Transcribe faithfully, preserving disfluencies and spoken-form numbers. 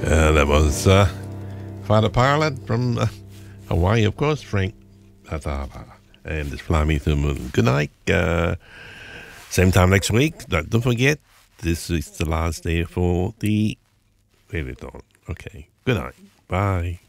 Uh, that was uh, Father Pilot from uh, Hawaii, of course, Frank Atala. And it's Fly Me Through the Moon. Good night. Uh, same time next week. Don't, don't forget, this is the last day for the Radiothon. Okay. Good night. Bye.